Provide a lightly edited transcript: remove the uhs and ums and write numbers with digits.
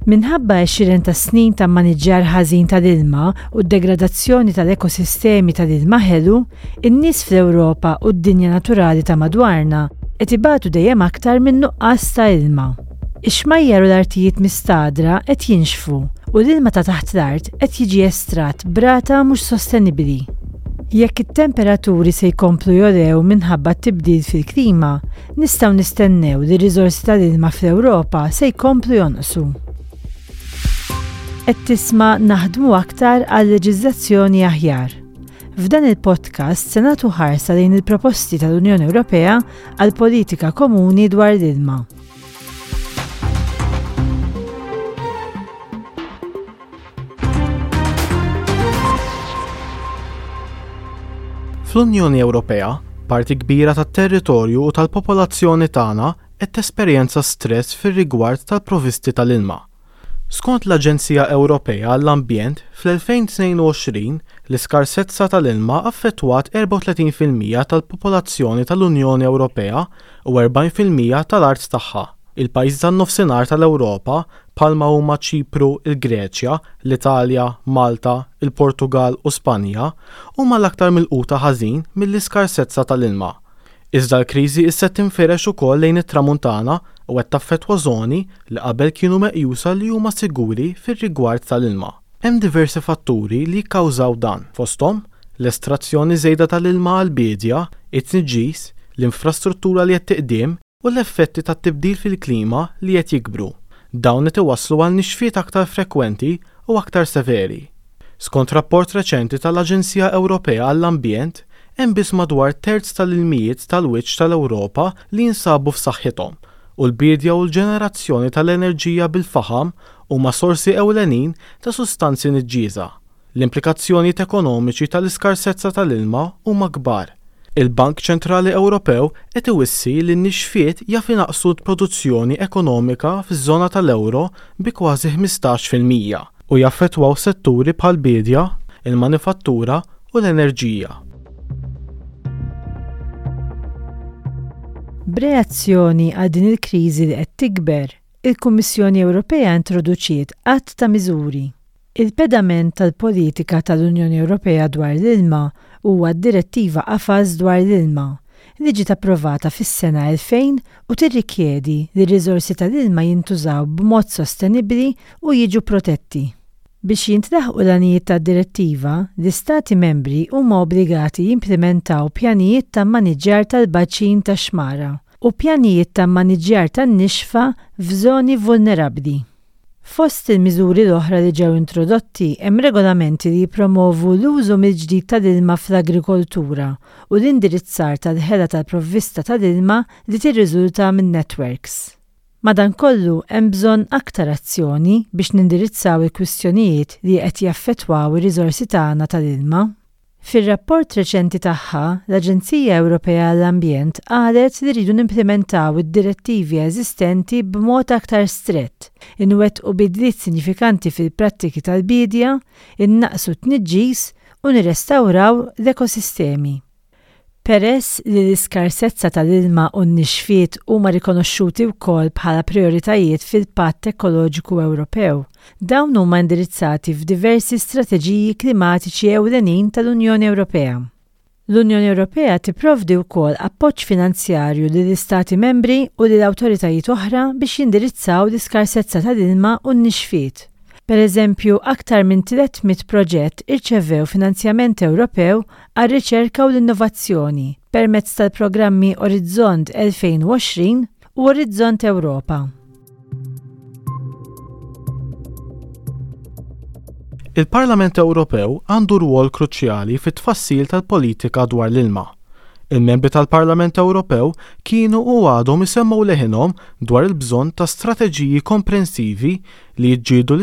Minħabba 20 ta' snin ta' maniġġjar ħażin tal-ilma u d-degradazzjoni tal-ekosistemi tal-ilma ħelu, in-nies fl-Ewropa u d-dinja naturali ta' madwarna qed ibatu dejjem aktar minn nuqqas ta' ilma. Ix-xmajjar u l-artijiet mistagħdra qed jinxfu u l-ilma ta' taħt l-art qed jiġi estratt b'rata mhux sostenibbli. Jekk it-temperaturi se jkomplu jolew minħabba t-tibdil fil-klima, nistgħu nistennew li r-riżorsi tal-ilma fl-Ewropa se jkomplu jonqsu. Qed tisma' naħdmu aktar għal leġiżlazzjoni aħjar. F'dan il-podcast se nagħtu ħarsa lejn il-proposti tal-Unjoni Ewropea għal politika komuni dwar l-ilma. Fl-Unjoni Ewropea, parti kbira tat-territorju u tal-popolazzjoni tagħna qed tesperjenza stress fir-rigward tal-provvisti tal-ilma. Skont l-Aġenzija Ewropea għall-Ambjent, fl-2022 l-iskarsezza tal-ilma affettwat 34% tal-popolazzjoni tal-Unjoni Ewropea u 40% tal-art tagħha. Il-pajjiż tan-nofsinhar tal-Ewropa bħalma huma Ċipru, il-Greċja, l-Italja, Malta, il-Portugal u Spanja huma l-aktar milquta ħażin mill-iskarsezza tal-ilma. Iżda l-kriżi issa tinferex ukoll lejn it-Tramuntana u qed taffettwa żoni li qabel kienu meqjusa li huma siguri fir-rigward tal-ilma. Hemm diversi fatturi li jikkawżaw dan, fosthom l-estrazzjoni żejda tal-ilma għall-bidja, it-tniġġis, l-infrastruttura li qed tiqdiem u l-effetti tat-tibdil fil-klima li qed jikbru. Dawn qed iwasslu għal nixfiet aktar frekwenti u aktar severi. Skont rapport reċenti tal-Aġenzija Ewropea għall-Ambjent, hemm biss madwar terz tal-ilmijiet tal-wiċċ tal-Ewropa li jinsabu f'saħħithom u l-bidja u l-ġenerazzjoni tal-enerġija bil-faħam huma sorsi ewlenin ta' sustanzi niġġiża. L-implikazzjonijiet ekonomiċi tal-iskarsezza tal-ilma huma kbar. Il-Bank Ċentrali Ewropew qed iwissi li n-nixfiet jaf inaqsu l-produzzjoni ekonomika fiż-żona tal-ewro bi kważi 15% u jaffettwaw setturi bħall-bidja, il-manifattura u l-enerġija. B'reazzjoni għal din il-kriżi li qed tikber, il-Kummissjoni Ewropea introduċiet qatt ta' miżuri. Il-pedament tal-politika tal-Unjoni Ewropea dwar l-ilma huwa d-Direttiva Qafas dwar l-ilma li ġiet approvata fis-sena 2000 u tirrikjedi li r-riżorsi tal-ilma jintużaw b'mod sostenibbli u jiġu protetti. Biex jintlaħqu l-għanijiet tad-direttiva, l-Istati membri huma obbligati jimplementaw pjanijiet ta' maniġġjar tal-baċin tax-xmara u pjanijiet ta' maniġġjar tan-nixfa f'żoni vulnerabbli. Fost il-miżuri l-oħra li ġew introdotti hemm regolamenti li jippromovu l-użu mill-ġdid tal-ilma fl-agrikoltura u l-indirizzar tal-ħela tal-provvista tal-ilma li tirriżulta minn networks. Madankollu hemm bżonn aktar azzjoni biex nindirizzaw il-kwistjonijiet li qed jaffettwaw ir-riżorsi tagħna tal-ilma. Fir-rapport reċenti tagħha, l-Aġenzija Ewropea għall-Ambjent qalet li rridu nimplementaw id-direttivi eżistenti b'mod aktar strett, inwettqu bidliet sinifikanti fil-prattiki tal-bidja, innaqsu t-tniġġis u nirrestawraw l-ekosistemi. Peress li l-iskarsezza tal-ilma u n-nixfiet huma rikonoxxuti wkoll bħala prioritajiet fil-Patt Ekoloġiku Ewropew, dawn huma indirizzati f'diversi strateġiji klimatiċi ewlenin tal-Unjoni Ewropea. L-Unjoni Ewropea tipprovdi wkoll appoġġ finanzjarju lill-Istati membri u lil awtoritajiet oħra biex jindirizzaw l-iskarsezza tal-ilma u n-nixfiet. Pereżempju, aktar minn 300 proġett irċevew finanzjament Ewropew għar-riċerka u l-innovazzjoni permezz tal-programmi Orizzont 2020 u Orizzont Ewropa. Il-Parlament Ewropew għandu rwol kruċjali fit-tfassil tal-politika dwar l-ilma. Il-membri tal-Parlament Ewropew kienu u għadhom isemmaw leħinhom dwar il-bżonn ta' strateġiji komprensivi li jġġieldu